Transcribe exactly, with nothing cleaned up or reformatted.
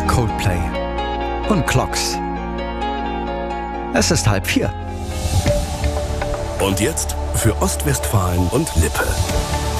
Coldplay und Clocks. Es ist halb vier. Und jetzt für Ostwestfalen und Lippe.